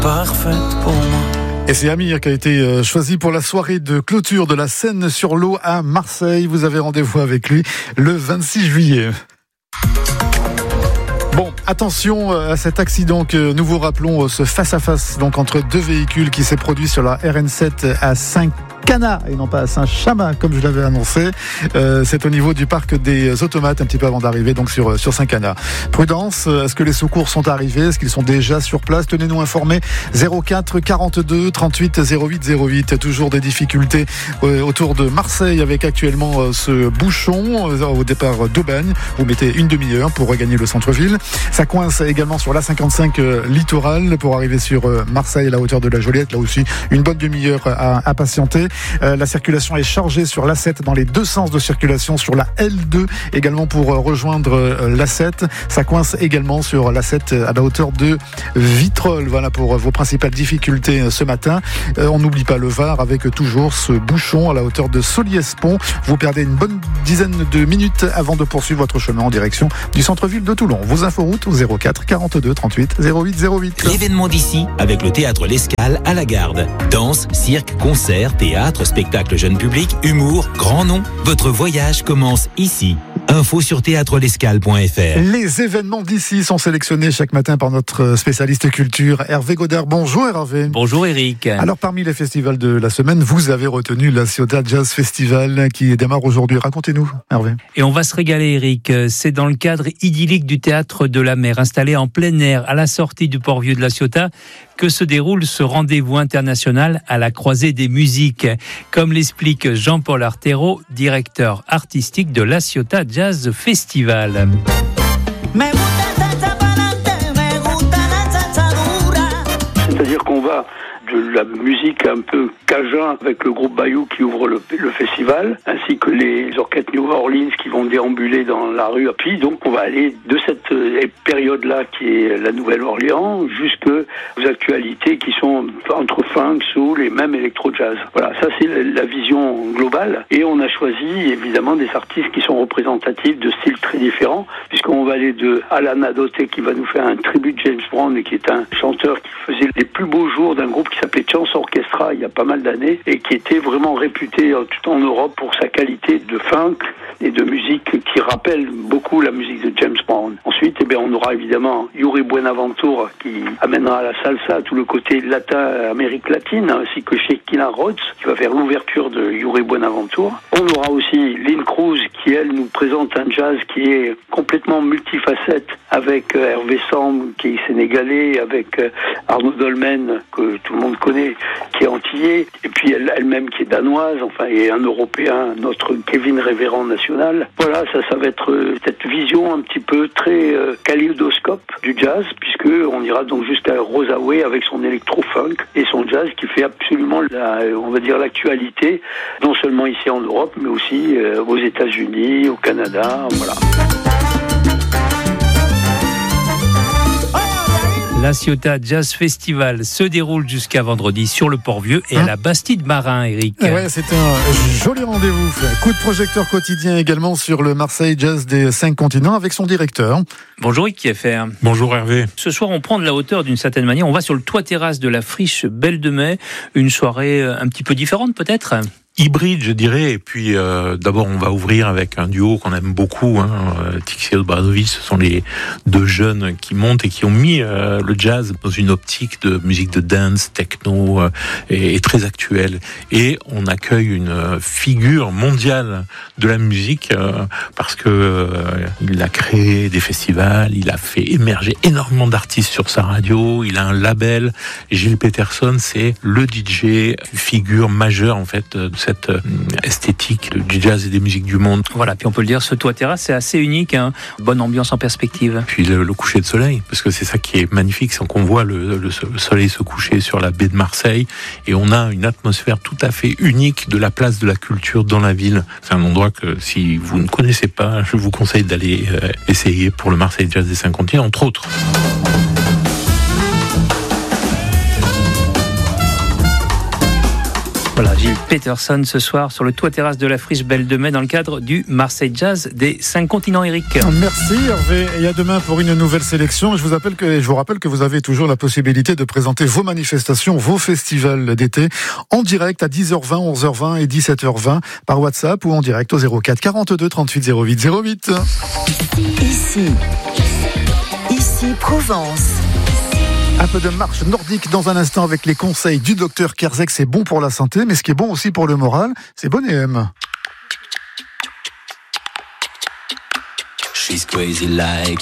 parfaite pour moi. Et c'est Amir qui a été choisi pour la soirée de clôture de la Seine sur l'eau à Marseille. Vous avez rendez-vous avec lui le 26 juillet. Bon, attention à cet accident que nous vous rappelons, ce face-à-face donc entre deux véhicules qui s'est produit sur la RN7 à Saint-Cana et non pas à Saint-Chamas comme je l'avais annoncé. C'est au niveau du parc des automates un petit peu avant d'arriver donc sur Saint-Cana. Prudence, est-ce que les secours sont arrivés? Est-ce qu'ils sont déjà sur place? Tenez-nous informés. 04 42 38 08 08. Toujours des difficultés autour de Marseille avec actuellement ce bouchon au départ d'Aubagne. Vous mettez une demi-heure pour regagner le centre-ville. Ça coince également sur l'A55 littoral pour arriver sur Marseille à la hauteur de la Joliette. Là aussi, une bonne demi-heure à patienter. La circulation est chargée sur l'A7 dans les deux sens de circulation, sur la L2 également pour rejoindre l'A7. Ça coince également sur l'A7 à la hauteur de Vitrolles. Voilà pour vos principales difficultés ce matin. On n'oublie pas le Var avec toujours ce bouchon à la hauteur de Soliès-Pont. Vous perdez une bonne dizaine de minutes avant de poursuivre votre chemin en direction du centre-ville de Toulon. Vos inforoutes au 04 42 38 08 08. L'événement d'ici avec le théâtre L'Escale à la Garde. Danse, cirque, concert, théâtre, spectacle jeune public, humour, grand nom. Votre voyage commence ici. Info sur théâtrelescale.fr. Les événements d'ici sont sélectionnés chaque matin par notre spécialiste culture Hervé Godard. Bonjour Hervé. Bonjour Eric. Alors parmi les festivals de la semaine, vous avez retenu la Ciotat Jazz Festival qui démarre aujourd'hui. Racontez-nous Hervé. Et on va se régaler Eric. C'est dans le cadre idyllique du théâtre de la mer, installé en plein air à la sortie du port-vieux de la Ciotat, que se déroule ce rendez-vous international à la croisée des musiques. Comme l'explique Jean-Paul Artero, directeur artistique de la Ciotat Jazz Festival. C'est-à-dire qu'on va de la musique un peu cajun avec le groupe Bayou qui ouvre le festival, ainsi que les orchestres New Orleans qui vont déambuler dans la rue. Puis donc on va aller de cette période-là qui est la Nouvelle-Orléans jusqu'aux actualités qui sont entre funk, soul et même électro-jazz. Voilà, ça c'est la vision globale. Et on a choisi évidemment des artistes qui sont représentatifs de styles très différents, puisqu'on va aller de Alan Adote qui va nous faire un tribut de James Brown et qui est un chanteur qui faisait les plus beaux jours d'un groupe qui s'appelait Chance Orchestra il y a pas mal d'années et qui était vraiment réputé tout en Europe pour sa qualité de funk et de musique qui rappelle beaucoup la musique de James Brown. Ensuite, on aura évidemment Yuri Buenaventura qui amènera la salsa, tout le côté latin, Amérique latine, ainsi que Shekinah Rhodes qui va faire l'ouverture de Yuri Buenaventura. On aura aussi Lynn Cruz qui, elle, nous présente un jazz qui est complètement multifacette avec Hervé Samb qui est sénégalais, avec Arnaud Dolmen que tout le monde connaît, qui est antillais, et puis elle-même qui est danoise, enfin, et un Européen, notre Kevin Révérend national. Voilà, ça va être cette vision un petit peu très kaléidoscope du jazz, puisque on ira donc jusqu'à Rosa Way avec son électro-funk et son jazz qui fait absolument l'actualité, non seulement ici en Europe, mais aussi aux États-Unis, au Canada, voilà. La Ciotat Jazz Festival se déroule jusqu'à vendredi sur le Port-Vieux et à la Bastide-Marin, Eric. Ouais, c'est un joli rendez-vous. Coup de projecteur quotidien également sur le Marseille Jazz des 5 continents avec son directeur. Bonjour Eric Kieffer. Bonjour Hervé. Ce soir, on prend de la hauteur d'une certaine manière. On va sur le toit-terrasse de la Friche Belle de Mai. Une soirée un petit peu différente peut-être ? Hybride, je dirais. Et puis, d'abord, on va ouvrir avec un duo qu'on aime beaucoup. Tixi et Obradovic, ce sont les deux jeunes qui montent et qui ont mis le jazz dans une optique de musique de dance, techno et très actuelle. Et on accueille une figure mondiale de la musique parce que il a créé des festivals, il a fait émerger énormément d'artistes sur sa radio, il a un label. Gilles Peterson, c'est le DJ, figure majeure en fait de cette esthétique du jazz et des musiques du monde. Voilà, puis on peut le dire, ce toit-terrasse, c'est assez unique, hein. Bonne ambiance en perspective. Puis le coucher de soleil, parce que c'est ça qui est magnifique, c'est qu'on voit le soleil se coucher sur la baie de Marseille, et on a une atmosphère tout à fait unique de la place de la culture dans la ville. C'est un endroit que, si vous ne connaissez pas, je vous conseille d'aller essayer pour le Marseille Jazz des 5 continents, entre autres. Voilà, Gilles Peterson ce soir sur le toit terrasse de la Friche Belle de Mai dans le cadre du Marseille Jazz des 5 continents, Eric. Merci Hervé, et à demain pour une nouvelle sélection. Je vous rappelle que vous avez toujours la possibilité de présenter vos manifestations, vos festivals d'été en direct à 10h20, 11h20 et 17h20 par WhatsApp ou en direct au 04 42 38 08 08. Ici Provence. Un peu de marche nordique dans un instant avec les conseils du docteur Kerzek. C'est bon pour la santé, mais ce qui est bon aussi pour le moral, c'est Bonnet. She's crazy like